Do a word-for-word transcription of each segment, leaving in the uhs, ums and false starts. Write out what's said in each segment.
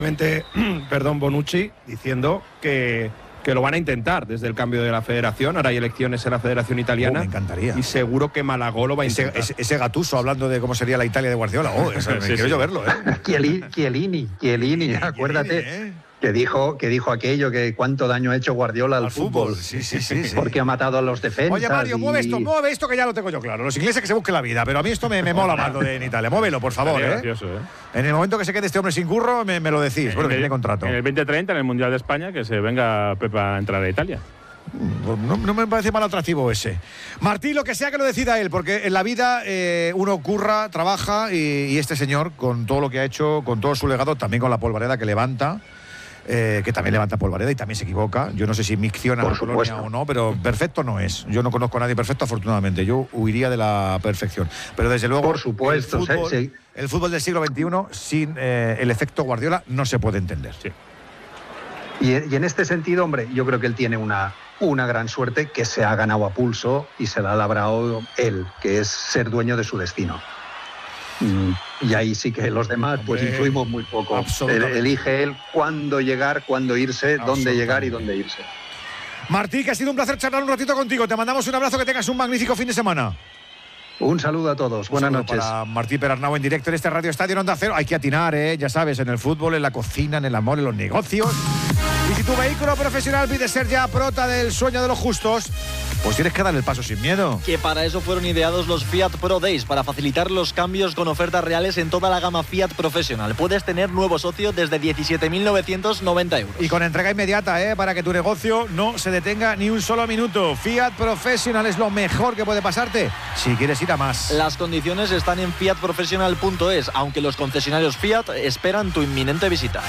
Perdón, Bonucci, diciendo que, que lo van a intentar desde el cambio de la federación. Ahora hay elecciones en la Federación Italiana. Oh, me encantaría. Y seguro que Malagó lo va a intentar. Ese, ese, ese Gattuso hablando de cómo sería la Italia de Guardiola. Oh, eso, me sí, quiero sí. yo verlo, ¿eh? Chiellini, Chiellini, Chiellini, acuérdate. ¿eh? Que dijo, que dijo aquello, que cuánto daño ha hecho Guardiola al, al fútbol. fútbol. Sí, sí, sí, sí. Porque ha matado a los defensas. Oye, Mario, y... mueve esto, mueve esto que ya lo tengo yo claro. Los ingleses que se busquen la vida, pero a mí esto me, me mola más lo de en Italia. Muévelo, por favor, ¿eh? Gracioso, ¿eh? En el momento que se quede este hombre sin curro, me, me lo decís. Bueno, que tiene contrato. En el veinte treinta, en el Mundial de España, que se venga Pepa a entrar a Italia. No, no me parece mal atractivo ese. Martí, lo que sea que lo decida él, porque en la vida eh, uno curra, trabaja y, y este señor, con todo lo que ha hecho, con todo su legado, también con la polvareda que levanta. Eh, que también levanta polvareda y también se equivoca. Yo no sé si micciona la colonia o no, pero perfecto no es. Yo no conozco a nadie perfecto, afortunadamente. Yo huiría de la perfección. Pero desde luego, por supuesto, el fútbol, sí, sí. el fútbol del siglo veintiuno sin eh, el efecto Guardiola no se puede entender. Sí. Y, y en este sentido, hombre, yo creo que él tiene una, una gran suerte que se ha ganado a pulso y se la ha labrado él, que es ser dueño de su destino. Y ahí sí que los demás pues Hombre, influimos muy poco. Elige él cuándo llegar, cuándo irse, dónde llegar y dónde irse. Martí, que ha sido un placer charlar un ratito contigo. Te mandamos un abrazo, que tengas un magnífico fin de semana. Un saludo a todos, buenas noches. Para Martí Perarnau en directo en este Radio Estadio en Onda Cero. Hay que atinar, ¿eh? Ya sabes, en el fútbol, en la cocina, en el amor, en los negocios. Y si tu vehículo profesional pide ser ya prota del sueño de los justos, pues tienes que dar el paso sin miedo. Que para eso fueron ideados los Fiat Pro Days, para facilitar los cambios con ofertas reales en toda la gama Fiat Professional. Puedes tener nuevo socio desde diecisiete mil novecientos noventa euros. Y con entrega inmediata, ¿eh? Para que tu negocio no se detenga ni un solo minuto. Fiat Professional es lo mejor que puede pasarte si quieres ir a más. Las condiciones están en fiat professional punto es, aunque los concesionarios Fiat esperan tu inminente visita.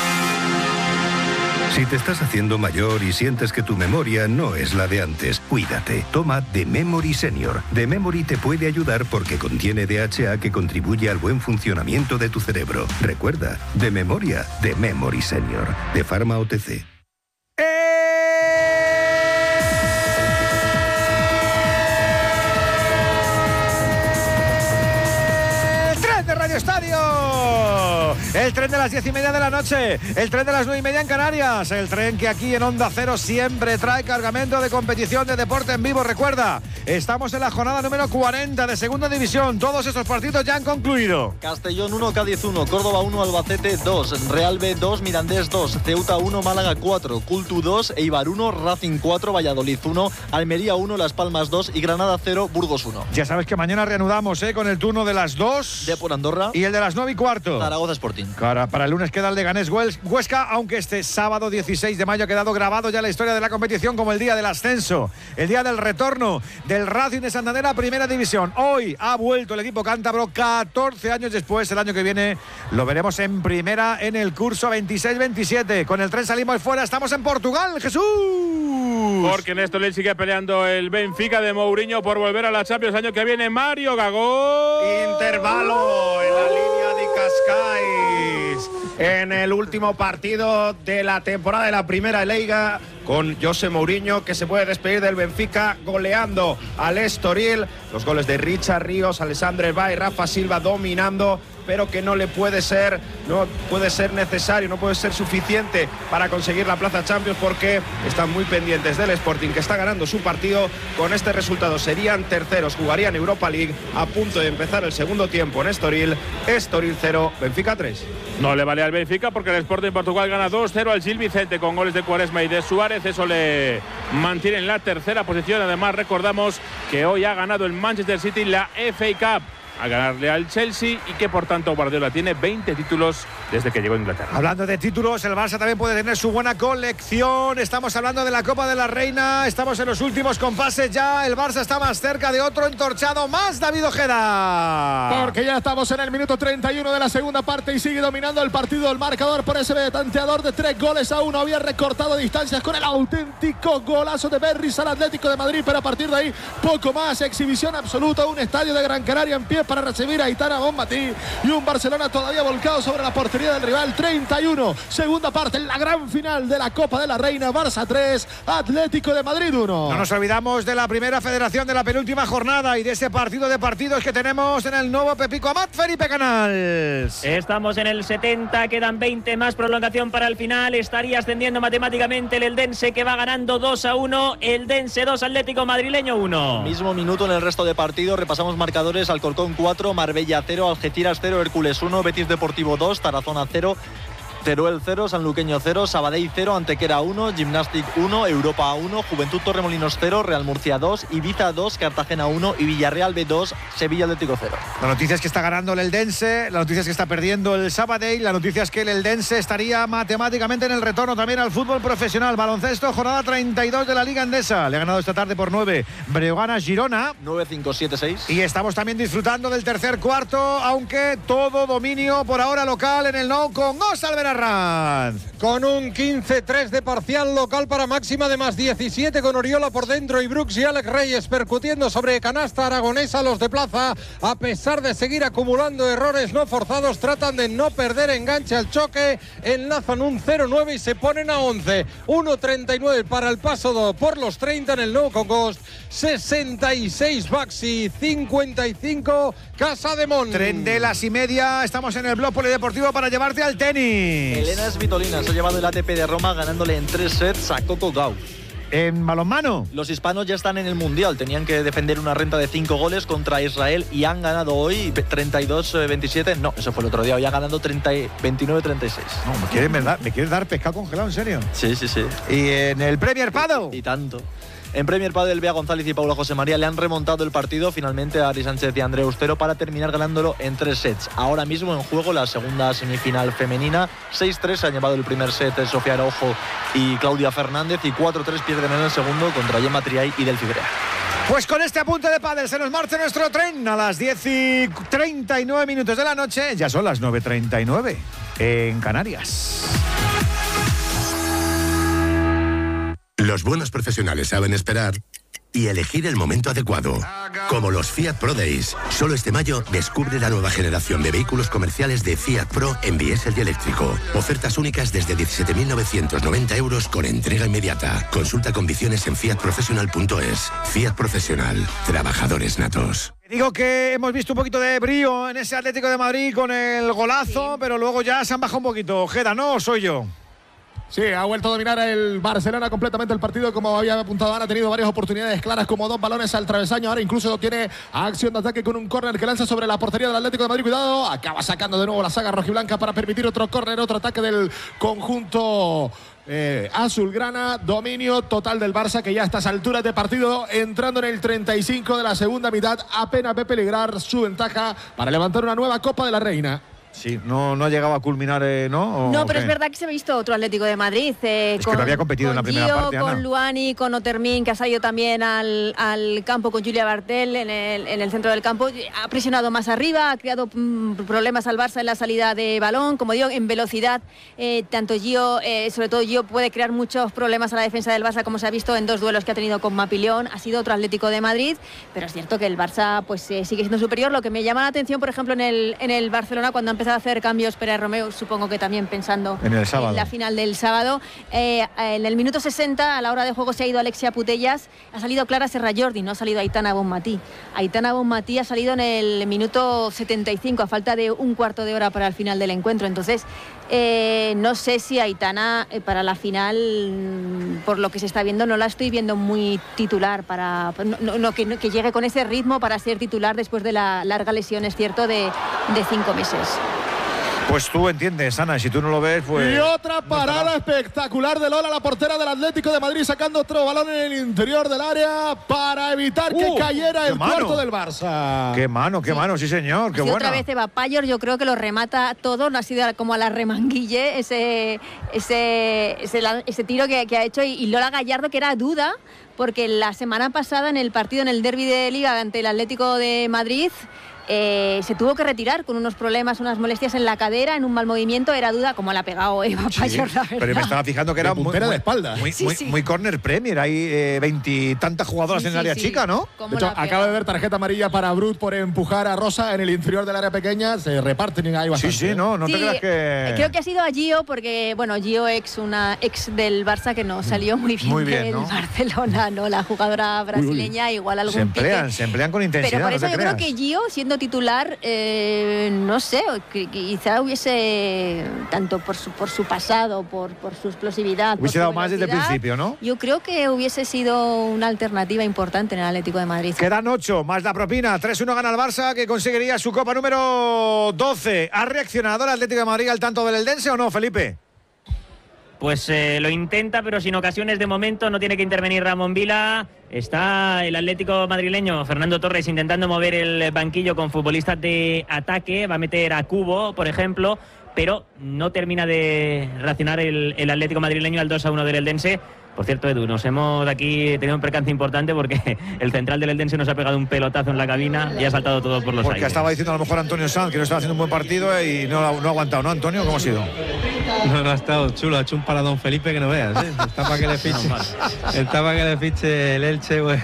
Si te estás haciendo mayor y sientes que tu memoria no es la de antes, cuídate. Toma The Memory Senior. The Memory te puede ayudar porque contiene D H A que contribuye al buen funcionamiento de tu cerebro. Recuerda, de memoria, The Memory Senior. De Pharma O T C. Estadio, el tren de las diez y media de la noche, el tren de las nueve y media en Canarias, el tren que aquí en Onda Cero siempre trae cargamento de competición, de deporte en vivo. Recuerda, estamos en la jornada número cuarenta de Segunda División, todos estos partidos ya han concluido. Castellón uno, Cádiz uno, Córdoba uno, Albacete dos, Real B dos, Mirandés dos, Ceuta uno, Málaga cuatro, Cultu dos, Eibar uno, Racing cuatro, Valladolid uno, Almería uno, Las Palmas dos y Granada cero, Burgos uno. Ya sabes que mañana reanudamos ¿eh? con el turno de las dos. De por Andorra. Y el de las nueve y cuarto. Zaragoza Sporting. Para, para el lunes queda el de Leganés Huesca, aunque este sábado dieciséis de mayo ha quedado grabado ya la historia de la competición como el día del ascenso, el día del retorno del Racing de Santander a Primera División. Hoy ha vuelto el equipo cántabro catorce años después. El año que viene lo veremos en Primera en el curso veintiséis veintisiete. Con el tren salimos fuera, estamos en Portugal, Jesús. Porque en esto le sigue peleando el Benfica de Mourinho por volver a la Champions año que viene. Mario Gago. Intervalo en la línea de Cascais. En el último partido de la temporada de la Primera Liga, con José Mourinho, que se puede despedir del Benfica goleando al Estoril. Los goles de Richard Ríos, Alexandre Bay, Rafa Silva dominando, pero que no le puede ser, no puede ser necesario, no puede ser suficiente para conseguir la plaza Champions, porque están muy pendientes del Sporting, que está ganando su partido. Con este resultado serían terceros, jugarían Europa League, a punto de empezar el segundo tiempo en Estoril. Estoril cero, Benfica tres. No le vale al Benfica porque el Sporting Portugal gana dos cero al Gil Vicente con goles de Quaresma y de Suárez. Eso le mantiene en la tercera posición. Además, recordamos que hoy ha ganado el Manchester City la F A Cup a ganarle al Chelsea y que por tanto Guardiola tiene veinte títulos desde que llegó a Inglaterra. Hablando de títulos, el Barça también puede tener su buena colección. Estamos hablando de la Copa de la Reina, estamos en los últimos compases ya. El Barça está más cerca de otro entorchado más, David Ojeda. Porque ya estamos en el minuto treinta y uno de la segunda parte y sigue dominando el partido el marcador por ese tanteador de tres goles a uno. Había recortado distancias con el auténtico golazo de Berris al Atlético de Madrid, pero a partir de ahí poco más. Exhibición absoluta, un estadio de Gran Canaria en pie para recibir a Aitana Bonmatí y un Barcelona todavía volcado sobre la portería del rival. treinta y uno, segunda parte en la gran final de la Copa de la Reina. Barça tres, Atlético de Madrid uno. No nos olvidamos de la primera federación de la penúltima jornada y de ese partido de partidos que tenemos en el nuevo Pepico Amat. Felipe Canals. Estamos en el setenta, quedan veinte más, prolongación para el final. Estaría ascendiendo matemáticamente el Eldense, que va ganando dos a uno. Eldense dos, Atlético Madrileño uno. Mismo minuto en el resto de partidos. Repasamos marcadores: Alcorcón cuatro, Marbella cero, Algeciras cero, Hércules uno, Betis Deportivo dos, Tarazona cero, Teruel cero, Sanluqueño cero, Sabadell cero, Antequera uno, Gimnàstic uno, Europa uno, Juventud Torremolinos cero, Real Murcia dos, Ibiza dos, Cartagena uno y Villarreal B dos, Sevilla Atlético cero. La noticia es que está ganando el Eldense, la noticia es que está perdiendo el Sabadell, la noticia es que el Eldense estaría matemáticamente en el retorno también al fútbol profesional. Baloncesto, jornada treinta y dos de la Liga Endesa. Le ha ganado esta tarde por nueve Breogán a Girona. nueve cinco siete seis. Y estamos también disfrutando del tercer cuarto, aunque todo dominio por ahora local en el Nou con Gonzalo Alveraz. Con un quince tres de parcial local para máxima de más diecisiete, con Oriola por dentro y Brooks y Alex Reyes percutiendo sobre canasta aragonesa. Los de plaza, a pesar de seguir acumulando errores no forzados, tratan de no perder enganche al choque, enlazan un cero nueve y se ponen a once. uno treinta y nueve para el paso por los treinta en el Nou Congost. sesenta y seis Baxi, cincuenta y cinco Casademont. Tren de las y media, estamos en el blog polideportivo para llevarte al tenis. Elena Svitolina se ha llevado el A T P de Roma ganándole en tres sets a Coco Gauff. En balonmano, los hispanos ya están en el Mundial. Tenían que defender una renta de cinco goles contra Israel y han ganado hoy treinta y dos veintisiete. No, eso fue el otro día. Hoy ha ganado veintinueve treinta y seis. No, ¿me quieres, me, da, ¿me quieres dar pescado congelado, en serio? Sí, sí, sí. ¿Y en el Premier Padel? Y, y tanto. En Premier Padel, Bea González y Paula José María le han remontado el partido finalmente a Ari Sánchez y André Austero para terminar ganándolo en tres sets. Ahora mismo en juego la segunda semifinal femenina. seis tres se han llevado el primer set Sofía Araujo y Claudia Fernández, y cuatro tres pierden en el segundo contra Gemma Triay y Delphi Brea. Pues con este apunte de pádel se nos marcha nuestro tren a las diez y treinta y nueve minutos de la noche. Ya son las nueve y treinta y nueve en Canarias. Los buenos profesionales saben esperar y elegir el momento adecuado. Como los Fiat Pro Days. Solo este mayo descubre la nueva generación de vehículos comerciales de Fiat Pro en diésel y eléctrico. Ofertas únicas desde diecisiete mil novecientos noventa euros con entrega inmediata. Consulta condiciones en fiat professional punto es. Fiat Profesional. Trabajadores natos. Digo que hemos visto un poquito de brío en ese Atlético de Madrid con el golazo, sí, pero luego ya se han bajado un poquito. Ojeda, ¿no? ¿O soy yo? Sí, ha vuelto a dominar el Barcelona completamente el partido, como había apuntado. Ha tenido varias oportunidades claras, como dos balones al travesaño. Ahora incluso tiene acción de ataque con un córner que lanza sobre la portería del Atlético de Madrid. Cuidado, acaba sacando de nuevo la saga rojiblanca para permitir otro córner, otro ataque del conjunto eh, azulgrana. Dominio total del Barça, que ya a estas alturas de partido, entrando en el treinta y cinco de la segunda mitad, apenas ve peligrar su ventaja para levantar una nueva Copa de la Reina. Sí, no, no ha llegado a culminar, eh, ¿no? No, pero es verdad que se ha visto otro Atlético de Madrid. Eh, es con, que no había competido en la primera Gio, parte, Ana. Con Luani, con Otermin, que ha salido también al, al campo con Julia Bartel en el, en el centro del campo. Ha presionado más arriba, ha creado mm, problemas al Barça en la salida de balón. Como digo, en velocidad, eh, tanto Gio, eh, sobre todo Gio, puede crear muchos problemas a la defensa del Barça, como se ha visto en dos duelos que ha tenido con Mapillón. Ha sido otro Atlético de Madrid, pero es cierto que el Barça pues eh, sigue siendo superior. Lo que me llama la atención, por ejemplo, en el, en el Barcelona, cuando ha empezado a hacer cambios Pérez Romeu, supongo que también pensando en, el sábado. en la final del sábado. Eh, en el minuto sesenta, a la hora de juego, se ha ido Alexia Putellas, ha salido Clara Serra Jordi, no ha salido Aitana Bonmatí. Aitana Bonmatí ha salido en el minuto setenta y cinco, a falta de un cuarto de hora para el final del encuentro. Entonces, eh, no sé si Aitana eh, para la final, por lo que se está viendo, no la estoy viendo muy titular, para no, no, no, que, no, que llegue con ese ritmo para ser titular después de la larga lesión, es cierto, de, de cinco meses. Pues tú entiendes, Ana, y si tú no lo ves, pues... Y otra parada no espectacular de Lola, la portera del Atlético de Madrid, sacando otro balón en el interior del área para evitar uh, que cayera el mano. cuarto del Barça. ¡Qué mano, qué sí. mano! Sí, señor, qué buena. Otra vez Eva Payor, yo creo que lo remata todo, no ha sido como a la remanguille ese, ese, ese, ese tiro que, que ha hecho. Y, y Lola Gallardo, que era duda, porque la semana pasada en el partido, en el derbi de Liga ante el Atlético de Madrid, Eh, se tuvo que retirar con unos problemas, unas molestias en la cadera, en un mal movimiento. Era duda como la ha pegado Eva Sí, Payor, la verdad. pero me estaba fijando que era muy, puntera muy, de espalda. muy, Sí, muy- sí. muy corner premier. Hay veintitantas jugadoras Sí, en el sí, área sí. chica, ¿no? ¿Cómo De hecho, la pega? acaba de ver tarjeta amarilla para Brut por empujar a Rosa en el interior del área pequeña. Se reparten ahí Sí, bastante. sí, no, no Sí, te creas que. creo que ha sido a Gio, porque, bueno, Gio ex una ex del Barça que no salió muy bien, Muy bien, del ¿no? Barcelona, ¿no? La jugadora brasileña, igual algún Se emplean, pique. se emplean con intensidad. Pero por no eso te yo creas. creo que Gio, siendo titular, eh, no sé, que- que quizá hubiese, tanto por su, por su pasado, por, por su explosividad, por Hubiese su dado más desde el velocidad, principio, ¿no? Yo creo que hubiese sido una alternativa importante en el Atlético de Madrid. Quedan ocho, más la propina. tres uno gana el Barça, que conseguiría su copa número doce. ¿Ha reaccionado el Atlético de Madrid al tanto del Eldense o no, Felipe? Pues eh, lo intenta, pero sin ocasiones de momento. No tiene que intervenir Ramón Vila. Está el Atlético madrileño, Fernando Torres, intentando mover el banquillo con futbolistas de ataque. Va a meter a Cubo, por ejemplo, pero no termina de reaccionar el, el Atlético madrileño al dos a uno del Eldense. Por cierto, Edu, nos hemos aquí tenido un percance importante porque el central del Eldense nos ha pegado un pelotazo en la cabina y ha saltado todo por los Porque aires. estaba diciendo a lo mejor Antonio Sanz que no estaba haciendo un buen partido y no, no ha aguantado, ¿no, Antonio? ¿Cómo ha sido? No, no ha estado chulo, ha hecho un paradón Felipe que no veas, ¿eh? Está para que le fiche, está para que le fiche el Elche, güey.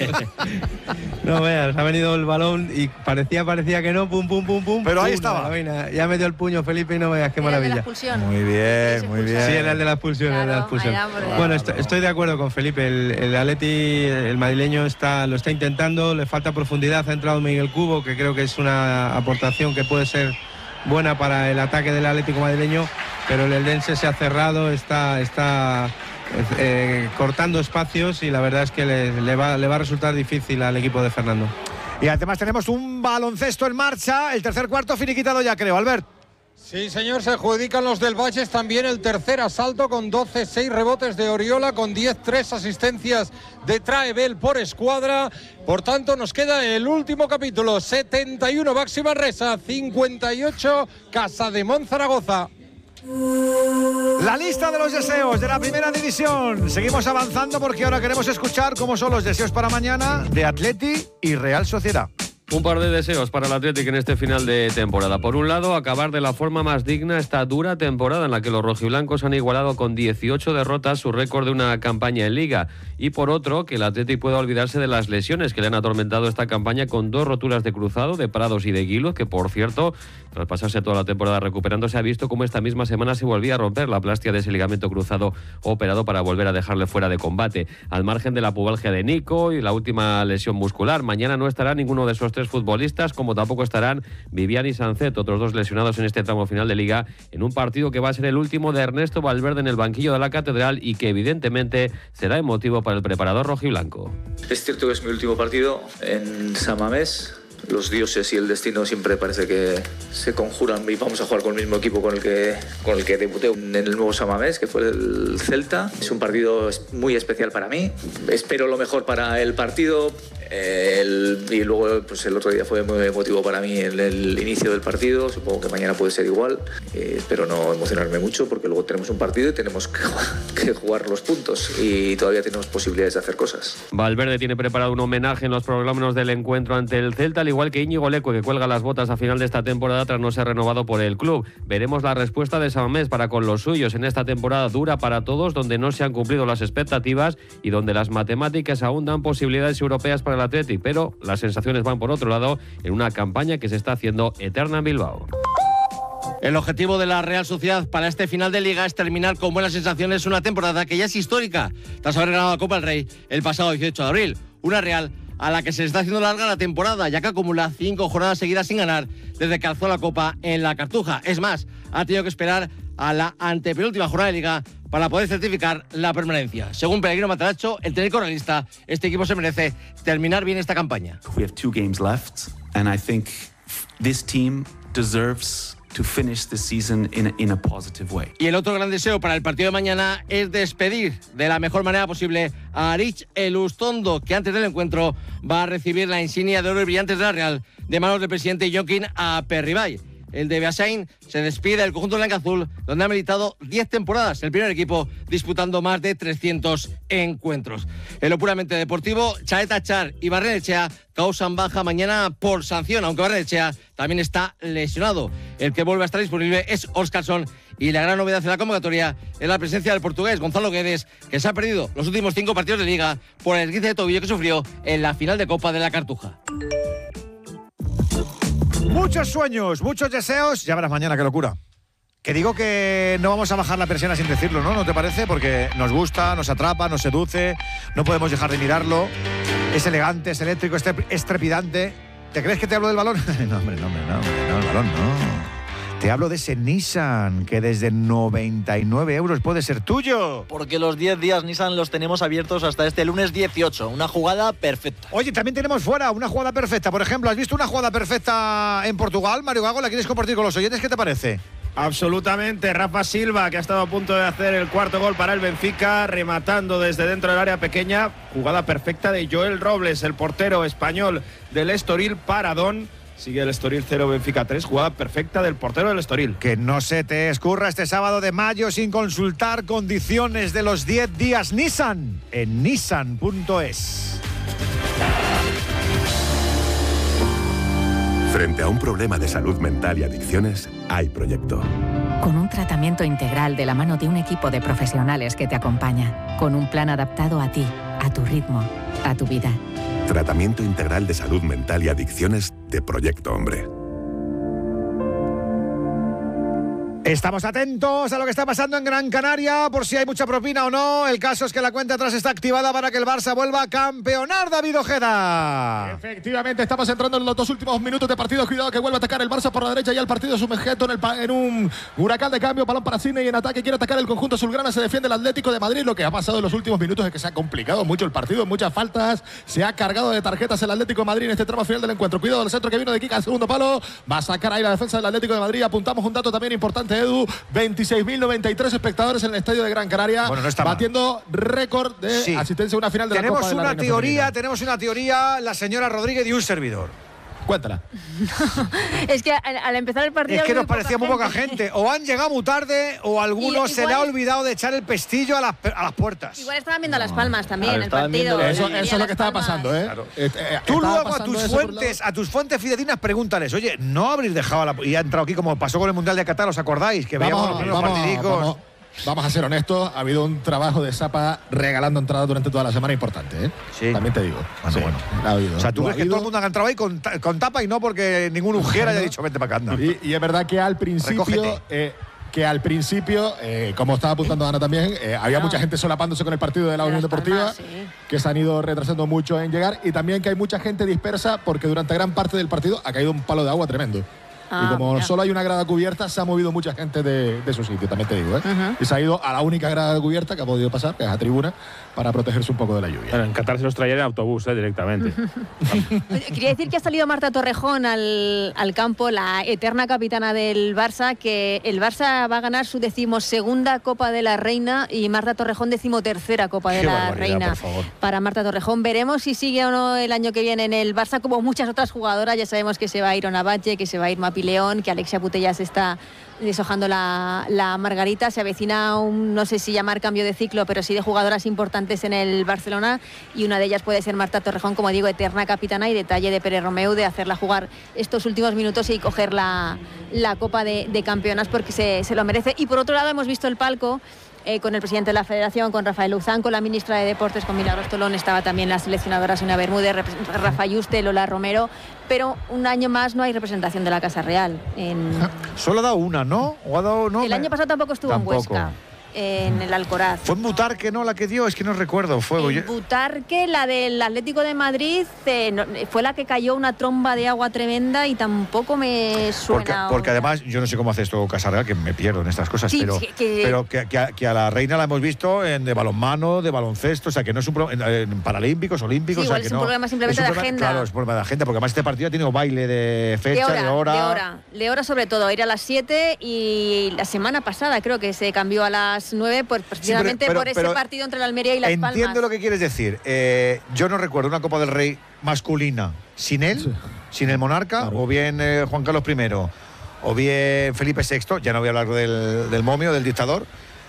No veas, ha venido el balón y parecía, parecía que no, pum, pum, pum, pum. Pero ahí pum, estaba. la vaina. Ya metió el puño Felipe y no veas qué Era de la maravilla. expulsión. Muy bien, muy bien. Sí, era el de la expulsión, era el de la Claro, expulsión. era por- Bueno, estoy, estoy de acuerdo con Felipe. El, el Atleti, el madrileño, está, lo está intentando. Le falta profundidad. Ha entrado Miguel Cubo, que creo que es una aportación que puede ser buena para el ataque del Atlético madrileño. Pero el Eldense se ha cerrado, está, está eh, cortando espacios y la verdad es que le, le va, le va a resultar difícil al equipo de Fernando. Y además tenemos un baloncesto en marcha. El tercer cuarto finiquitado ya, creo, Albert. Sí, señor, se adjudican los del Valles también el tercer asalto con doce seis rebotes de Oriola, con diez tres asistencias de Traebel por escuadra. Por tanto, nos queda el último capítulo, setenta y uno Baxi Manresa, cincuenta y ocho Casademón Zaragoza. La lista de los deseos de la primera división. Seguimos avanzando porque ahora queremos escuchar cómo son los deseos para mañana de Atleti y Real Sociedad. Un par de deseos para el Atlético en este final de temporada. Por un lado, acabar de la forma más digna esta dura temporada en la que los rojiblancos han igualado con dieciocho derrotas su récord de una campaña en Liga. Y por otro, que el Atlético pueda olvidarse de las lesiones que le han atormentado esta campaña con dos roturas de cruzado, de Prados y de Guilu, que por cierto, tras pasarse toda la temporada recuperándose, ha visto cómo esta misma semana se volvía a romper la plastia de ese ligamento cruzado operado para volver a dejarle fuera de combate. Al margen de la pubalgia de Nico y la última lesión muscular, mañana no estará ninguno de esos tres futbolistas, como tampoco estarán Vivian y Sancet, otros dos lesionados en este tramo final de Liga, en un partido que va a ser el último de Ernesto Valverde en el banquillo de la Catedral y que evidentemente será emotivo para el preparador rojiblanco. Es cierto que es mi último partido en San Mamés. Los dioses y el destino siempre parece que se conjuran y vamos a jugar con el mismo equipo con el que, con el que debuté en el nuevo San Mamés, que fue el Celta. Es un partido muy especial para mí. Espero lo mejor para el partido. El, y luego pues el otro día fue muy emotivo para mí el, el inicio del partido. Supongo que mañana puede ser igual. Eh, espero no emocionarme mucho porque luego tenemos un partido y tenemos que jugar, que jugar los puntos y todavía tenemos posibilidades de hacer cosas. Valverde tiene preparado un homenaje en los programas del encuentro ante el Celta, al igual que Íñigo Leque, que cuelga las botas a final de esta temporada tras no ser renovado por el club. Veremos la respuesta de San Mamés para con los suyos en esta temporada dura para todos, donde no se han cumplido las expectativas y donde las matemáticas aún dan posibilidades europeas para el Athletic, pero las sensaciones van por otro lado en una campaña que se está haciendo eterna en Bilbao. El objetivo de la Real Sociedad para este final de Liga es terminar con buenas sensaciones una temporada que ya es histórica, tras haber ganado la Copa del Rey el pasado dieciocho de abril. Una Real a la que se le está haciendo larga la temporada, ya que acumula cinco jornadas seguidas sin ganar desde que alzó la Copa en la Cartuja. Es más, ha tenido que esperar a la antepenúltima jornada de Liga para poder certificar la permanencia. Según Pellegrino Matarazzo, el técnico realista, este equipo se merece terminar bien esta campaña. We have two games left, and I think this team deserves to finish the season in a, in a positive way. Y el otro gran deseo para el partido de mañana es despedir de la mejor manera posible a Arich Elustondo, que antes del encuentro va a recibir la insignia de oro y brillantes de la Real de manos del presidente Joaquín Aperribay. el de Beasain, se despide del conjunto blanca-azul, donde ha militado diez temporadas el primer equipo, disputando más de trescientos encuentros. En lo puramente deportivo, Chaeta Char y Barrenechea causan baja mañana por sanción, aunque Barrenechea también está lesionado. El que vuelve a estar disponible es Óscarsson, y la gran novedad en la convocatoria es la presencia del portugués Gonzalo Guedes, que se ha perdido los últimos cinco partidos de Liga por el esguince de tobillo que sufrió en la final de Copa de la Cartuja. Muchos sueños, muchos deseos. Ya verás mañana, qué locura. Que digo que no vamos a bajar la persiana sin decirlo, ¿no? ¿No te parece? Porque nos gusta, nos atrapa, nos seduce, no podemos dejar de mirarlo. Es elegante, es eléctrico, es trepidante. ¿Te crees que te hablo del balón? No, hombre, no, hombre, no, hombre, no, el balón no. Te hablo de ese Nissan, que desde noventa y nueve euros puede ser tuyo. Porque los diez días Nissan los tenemos abiertos hasta este lunes dieciocho. Una jugada perfecta. Oye, también tenemos fuera una jugada perfecta. Por ejemplo, ¿has visto una jugada perfecta en Portugal? Mario Gago, ¿la quieres compartir con los oyentes? ¿Qué te parece? Absolutamente. Rafa Silva, que ha estado a punto de hacer el cuarto gol para el Benfica, rematando desde dentro del área pequeña. Jugada perfecta de Joel Robles, el portero español del Estoril. Paradón. Sigue el Estoril cero, Benfica tres. Jugada perfecta del portero del Estoril. Que no se te escurra este sábado de mayo sin consultar condiciones de los diez días Nissan en nissan punto es. Frente a un problema de salud mental y adicciones, hay proyecto. Con un tratamiento integral de la mano de un equipo de profesionales que te acompaña. Con un plan adaptado a ti, a tu ritmo, a tu vida. Tratamiento integral de salud mental y adicciones de Proyecto Hombre. Estamos atentos a lo que está pasando en Gran Canaria, por si hay mucha propina o no. El caso es que la cuenta atrás está activada para que el Barça vuelva a campeonar, David Ojeda. Efectivamente, estamos entrando en los dos últimos minutos de partido. Cuidado que vuelve a atacar el Barça por la derecha. Ya el partido sumergido en, el, en un huracán de cambio. Balón para Cine y en ataque quiere atacar el conjunto azulgrana. Se defiende el Atlético de Madrid. Lo que ha pasado en los últimos minutos es que se ha complicado mucho el partido. Muchas faltas. Se ha cargado de tarjetas el Atlético de Madrid en este tramo final del encuentro. Cuidado del centro que vino de Kika al segundo palo. Va a sacar ahí la defensa del Atlético de Madrid. Apuntamos un dato también importante, Edu. veintiséis mil noventa y tres espectadores en el estadio de Gran Canaria, bueno, no está batiendo récord de sí. asistencia a una final de tenemos la Copa de una la Reina teoría, femenina. Tenemos una teoría, la señora Rodríguez y un servidor. Cuéntala. No, es que al, al empezar el partido... Es que nos parecía muy poca gente. O han llegado muy tarde o a alguno se le ha olvidado de echar el pestillo a las, a las puertas. Igual estaban viendo Las Palmas también, el partido. Eso, eso es lo que estaba pasando, ¿eh? Claro. Eh, eh, Tú luego a tus fuentes, a tus fuentes fidedignas pregúntales, oye, ¿no habréis dejado a la... Y ha entrado aquí como pasó con el Mundial de Qatar, ¿os acordáis? Que veíamos los primeros partidicos. Vamos. Vamos a ser honestos, ha habido un trabajo de Zapa regalando entradas durante toda la semana importante, ¿eh? Sí. También te digo. Bueno, sí, bueno. Ha habido, o sea, tú ha ves que todo el mundo ha entrado ahí con, con tapa y no porque ningún ujiera haya dicho vente para acá, anda. Y, y es verdad que al principio... Eh, que al principio, eh, como estaba apuntando Ana también, eh, había no. mucha gente solapándose con el partido de la Unión Deportiva, Palmas, sí. que se han ido retrasando mucho en llegar, y también que hay mucha gente dispersa porque durante gran parte del partido ha caído un palo de agua tremendo. Ah, y como mira. solo hay una grada cubierta, se ha movido mucha gente de, de su sitio, también te digo, ¿eh? Uh-huh. Y se ha ido a la única grada cubierta que ha podido pasar, que es la tribuna, para protegerse un poco de la lluvia. Bueno, en Qatar se los traía en autobús, ¿eh? Directamente. Quería decir que ha salido Marta Torrejón al, al campo, la eterna capitana del Barça, que el Barça va a ganar su decimosegunda Copa de la Reina y Marta Torrejón decimotercera Copa de Qué la Reina. Por favor. Para Marta Torrejón. Veremos si sigue o no el año que viene en el Barça, como muchas otras jugadoras. Ya sabemos que se va a ir Onabache, que se va a ir Mapi León, que Alexia Putellas está deshojando la, la margarita. Se avecina un, no sé si llamar cambio de ciclo, pero sí de jugadoras importantes en el Barcelona, y una de ellas puede ser Marta Torrejón, como digo, eterna capitana, y detalle de Pere Romeu de hacerla jugar estos últimos minutos y coger la, la Copa de, de Campeonas, porque se, se lo merece. Y por otro lado hemos visto el palco Eh, con el presidente de la Federación, con Rafael Luzán, con la ministra de Deportes, con Milagros Tolón, estaba también la seleccionadora Sonia Bermúdez, Rafa Yuste, Lola Romero, pero un año más no hay representación de la Casa Real. En... Solo ha dado una, ¿no? ¿O ha dado, no? El año pasado tampoco estuvo tampoco. en Huesca. En el Alcoraz. ¿Fue en Butarque, no, la que dio? Es que no recuerdo. Fue en Butarque, la del Atlético de Madrid, eh, no, fue la que cayó una tromba de agua tremenda y tampoco me suena. Porque, porque además, yo no sé cómo hace esto Casarreal, que me pierdo en estas cosas, sí, pero, que, pero que, que, a, que a la reina la hemos visto en de balonmano, de baloncesto, o sea, que no es un problema, en, en paralímpicos, olímpicos. Sí, o sea, igual que es no, un problema simplemente un de problema, agenda. Claro, es un problema de agenda, porque además este partido ha tenido baile de fecha, de hora. De hora, de hora, de hora sobre todo, era a las siete y la semana pasada creo que se cambió a las nueve, pues precisamente sí, pero, pero, por ese pero partido entre la Almería y Las entiendo Palmas. Entiendo lo que quieres decir. Eh, yo no recuerdo una Copa del Rey masculina sin él, sí. sin el monarca, claro. o bien eh, Juan Carlos primero, o bien Felipe sexto, ya no voy a hablar del, del momio, del dictador.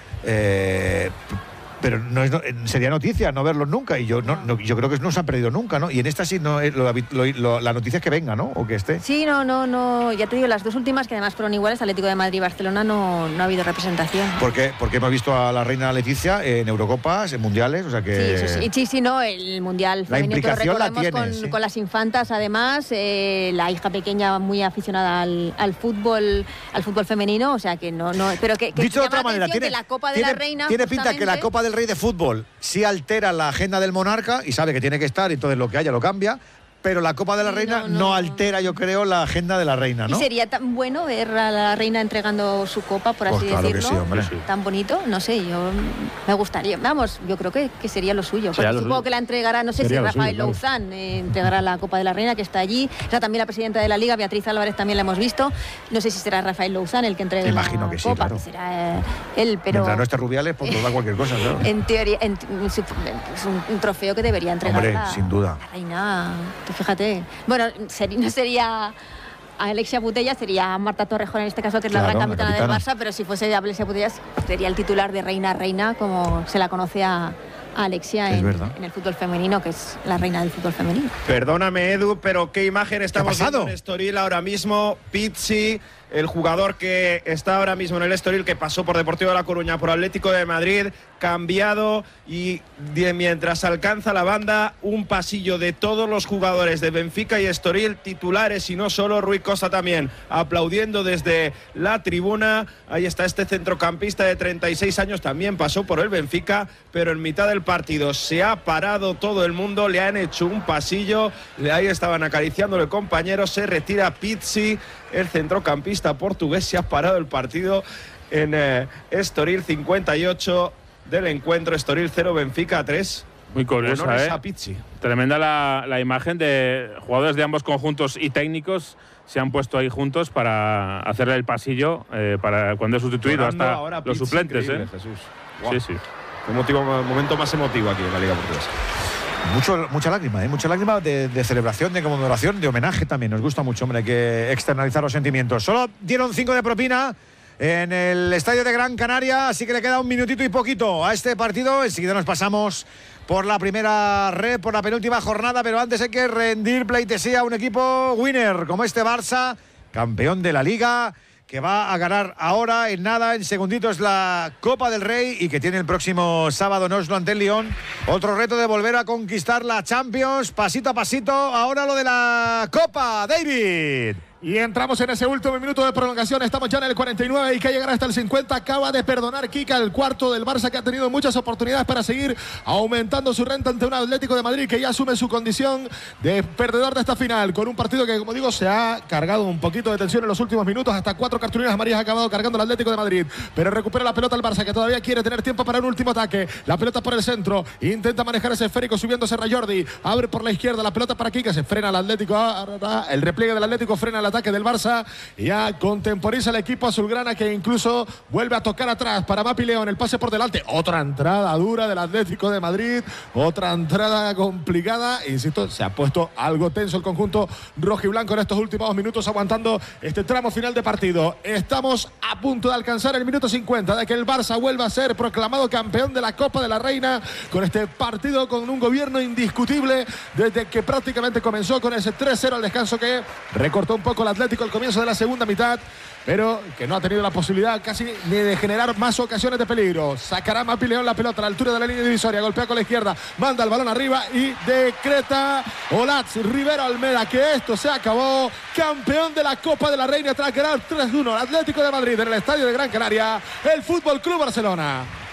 Eh, pero no es, no, sería noticia no verlos nunca, y yo no, no, yo creo que no se han perdido nunca, ¿no? Y en esta sí, no, lo, lo, lo, la noticia es que venga, ¿no? O que esté. Sí, no, no, no, ya te digo, las dos últimas, que además fueron iguales, Atlético de Madrid y Barcelona, no, no ha habido representación. Porque, porque hemos visto a la reina Leticia en Eurocopas, en Mundiales, o sea que... Sí, sí, sí, sí, sí, no, el Mundial la femenino, implicación la tiene, con, sí. con las infantas, además, eh, la hija pequeña muy aficionada al, al fútbol al fútbol femenino, o sea que no... no pero que, que dicho de otra manera, tiene, que la Copa de tiene, la Reina, tiene pinta que la Copa del Rey de fútbol sí altera la agenda del monarca y sabe que tiene que estar, y entonces lo que haya lo cambia, pero la Copa de la sí, Reina no, no. no altera, yo creo, la agenda de la Reina, ¿no? Y sería tan bueno ver a la Reina entregando su copa, por así pues claro decirlo, que sí, hombre. Tan bonito, no sé, yo me gustaría, vamos, yo creo que, que sería lo suyo, porque lo supongo suyo. que la entregará, no sé Sería si Rafael suyo, Louzán claro. eh, entregará la Copa de la Reina, que está allí, o sea, también la presidenta de la Liga, Beatriz Álvarez, también la hemos visto, no sé si será Rafael Louzán el que entregue Imagino la que sí, Copa, claro. que será eh, él, pero... Mientras no esté Rubiales, pues nos da cualquier cosa, claro. En teoría, en, es un, un trofeo que debería entregar Hombre, la, sin duda. la Reina, tú fíjate, bueno, sería, no sería Alexia Putellas, sería Marta Torrejón en este caso, que es claro, la gran capitana, la capitana del Barça, pero si fuese Alexia Putellas sería el titular de Reina Reina, como se la conoce a, a Alexia en, en el fútbol femenino, que es la reina del fútbol femenino. Perdóname, Edu, pero qué imagen estamos viendo en Estoril ahora mismo. Pizzi, el jugador que está ahora mismo en el Estoril, que pasó por Deportivo de La Coruña, por Atlético de Madrid, cambiado, y de, mientras alcanza la banda, un pasillo de todos los jugadores de Benfica y Estoril, titulares y no solo, Rui Costa también, aplaudiendo desde la tribuna. Ahí está este centrocampista de treinta y seis años, también pasó por el Benfica, pero en mitad del partido se ha parado todo el mundo, le han hecho un pasillo, ahí estaban acariciándole compañeros, se retira Pizzi, el centrocampista portugués, se ha parado el partido en eh, Estoril. Cincuenta y ocho del encuentro, Estoril cero, Benfica tres. Muy curiosa, Honores ¿eh? a Pizzi. Tremenda la, la imagen de jugadores de ambos conjuntos y técnicos se han puesto ahí juntos para hacerle el pasillo eh, para cuando es sustituido. Llorando hasta ahora los Pizzi, suplentes, ¿eh? Jesús. Wow. Sí, sí. Un motivo, momento más emotivo aquí en la Liga Portuguesa. Mucho, mucha lágrima, ¿eh? Mucha lágrima de, de celebración, de conmemoración, de homenaje también. Nos gusta mucho, hombre, hay que externalizar los sentimientos. Solo dieron cinco de propina en el estadio de Gran Canaria, así que le queda un minutito y poquito a este partido. Enseguida nos pasamos por la primera red, por la penúltima jornada, pero antes hay que rendir pleitesía a un equipo winner como este Barça, campeón de la Liga, que va a ganar ahora en nada, en segunditos, la Copa del Rey, y que tiene el próximo sábado en Oslo ante el Lyon otro reto de volver a conquistar la Champions, pasito a pasito. Ahora lo de la Copa, David. Y entramos en ese último minuto de prolongación. Estamos ya en el cuarenta y nueve y que llegará hasta el cincuenta. Acaba de perdonar Kika, el cuarto del Barça, que ha tenido muchas oportunidades para seguir aumentando su renta ante un Atlético de Madrid que ya asume su condición de perdedor de esta final, con un partido que, como digo, se ha cargado un poquito de tensión en los últimos minutos. Hasta cuatro cartulinas amarillas ha acabado cargando el Atlético de Madrid, pero recupera la pelota el Barça, que todavía quiere tener tiempo para un último ataque. La pelota por el centro, intenta manejar ese esférico subiendo Serra Jordi, abre por la izquierda, la pelota para Kika, se frena el Atlético, el repliegue del Atlético frena el ataque del Barça. Y ya contemporiza el equipo azulgrana, que incluso vuelve a tocar atrás para Mapi León, el pase por delante, otra entrada dura del Atlético de Madrid, otra entrada complicada, insisto, se ha puesto algo tenso el conjunto rojo y blanco en estos últimos minutos, aguantando este tramo final de partido. Estamos a punto de alcanzar el minuto cincuenta, de que el Barça vuelva a ser proclamado campeón de la Copa de la Reina, con este partido con un gobierno indiscutible desde que prácticamente comenzó, con ese tres cero al descanso que recortó un poco el Atlético al comienzo de la segunda mitad, pero que no ha tenido la posibilidad casi ni de generar más ocasiones de peligro. Sacará Mapi León la pelota a la altura de la línea divisoria, golpea con la izquierda, manda el balón arriba y decreta Olatz Rivero Almeda que esto se acabó. Campeón de la Copa de la Reina tras ganar tres uno al Atlético de Madrid en el estadio de Gran Canaria, el Fútbol Club Barcelona.